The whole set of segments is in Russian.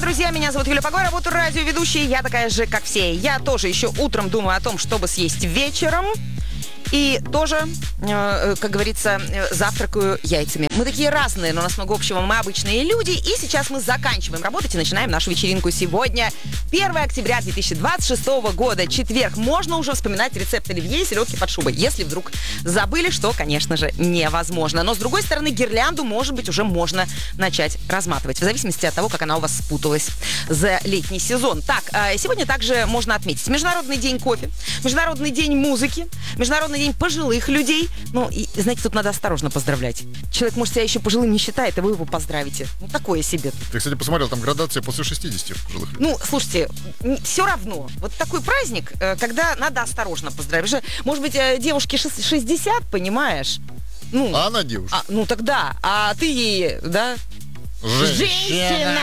друзья, меня зовут Юлия Погой, работаю радиоведущей. Я такая же, как все. Я тоже еще утром думаю о том, чтобы съесть вечером. И тоже, как говорится, завтракаю яйцами. Мы такие разные, но у нас много общего. Мы обычные люди. И сейчас мы заканчиваем работать и начинаем нашу вечеринку. Сегодня 1 октября 2026 года, четверг. Можно уже вспоминать рецепт оливье и селедки под шубой. Если вдруг забыли, что, конечно же, невозможно. Но, с другой стороны, гирлянду, может быть, уже можно начать разматывать. В зависимости от того, как она у вас спуталась за летний сезон. Так, сегодня также можно отметить Международный день кофе, Международный день музыки, Международный день пожилых людей. Ну, и, знаете, тут надо осторожно поздравлять. Человек, может, себя еще пожилым не считает, а вы его поздравите. Ну, такое себе. Ты, кстати, посмотрел, там градация после 60 пожилых людей. Ну, слушайте, все равно. Вот такой праздник, когда надо осторожно поздравить. Может быть, девушке 60, понимаешь? Ну, а она девушка. Ну, тогда. А ты ей, да? Женщина!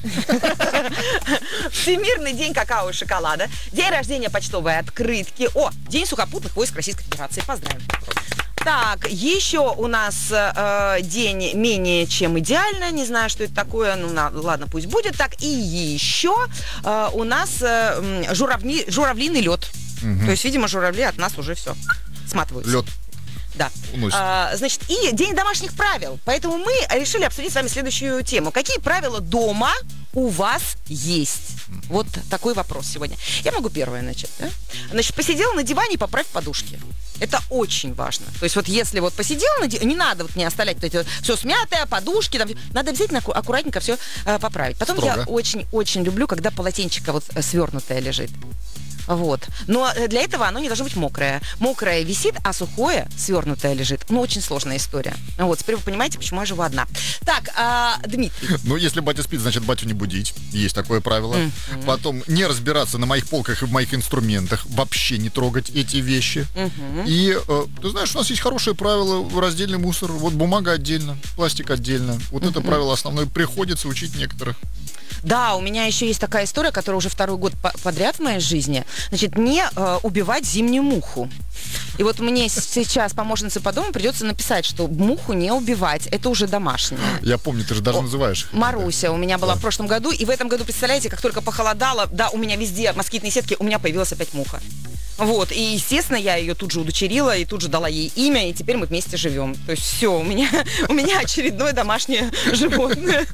Всемирный день какао и шоколада. День рождения почтовой открытки. О, День сухопутных войск Российской Федерации. Поздравим. Так, еще у нас день менее чем идеально. Не знаю, что это такое. Ну, ладно, пусть будет так. И еще у нас журавлиный лед. То есть, видимо, журавли от нас уже все сматываются. Лед. Да. Значит, и день домашних правил. Поэтому мы решили обсудить с вами следующую тему. Какие правила дома у вас есть? Вот такой вопрос сегодня. Я могу первое начать, да? Значит, посидела на диване и поправь подушки. Это очень важно. То есть вот если вот посидела на диване, не надо вот не оставлять вот эти вот все смятое, подушки, там, надо обязательно аккуратненько все поправить. Потом строго. Я очень-очень люблю, когда полотенчико вот свернутое лежит. Вот. Но для этого оно не должно быть мокрое. Мокрое висит, а сухое, свернутое лежит. Ну, очень сложная история. Вот, теперь вы понимаете, почему я живу одна. Так, Дмитрий. Ну, если батя спит, значит, батю не будить. Есть такое правило. Потом не разбираться на моих полках и в моих инструментах. Вообще не трогать эти вещи. И, ты знаешь, у нас есть хорошее правило: раздельный мусор. Вот бумага отдельно, пластик отдельно. Вот это правило основное. Приходится учить некоторых. Да, у меня еще есть такая история, которая уже второй год подряд в моей жизни. Значит, не убивать зимнюю муху. И вот мне сейчас помощнице по дому придется написать, что муху не убивать. Это уже домашняя. Я помню, ты же даже называешь их. Маруся у меня была в прошлом году. И в этом году, представляете, как только похолодало, да, у меня везде москитные сетки, у меня появилась опять муха. Вот, и, естественно, я ее тут же удочерила и тут же дала ей имя, и теперь мы вместе живем. То есть все, у меня очередное домашнее животное.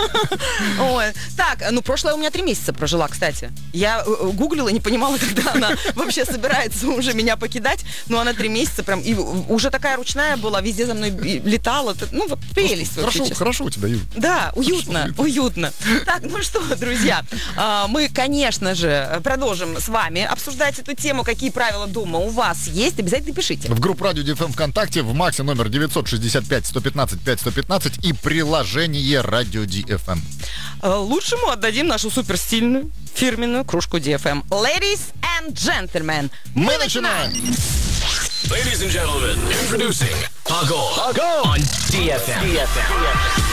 Так, ну, прошлое у меня 3 месяца прожила, кстати. Я гуглила, не понимала, когда она вообще собирается уже меня покидать, но она 3 месяца прям, и уже такая ручная была, везде за мной летала. Ну, вот прелесть вообще. Хорошо у тебя, Юр. Да, уютно. Так, ну что, друзья, мы, конечно же, продолжим с вами обсуждать эту тему. Какие правила дома у вас есть, обязательно пишите. В группу Радио ДФМ ВКонтакте, в Максе номер 965-115-5115 и приложение Радио ДФМ. Лучше мы отдадим нашу суперстильную фирменную кружку DFM. Ladies and gentlemen, мы начинаем! Ladies and gentlemen, introducing Pago on DFM.